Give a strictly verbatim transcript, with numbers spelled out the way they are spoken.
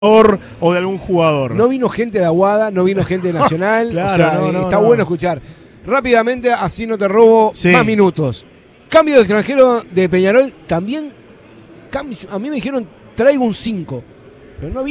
o de algún jugador. No vino gente de Aguada, no vino gente de Nacional. Claro, o sea, no, no, está no. bueno escuchar. Rápidamente, así no te robo Sí. más minutos. Cambio de extranjero de Peñarol, también. Cambio, a mí me dijeron traigo un cinco. Pero no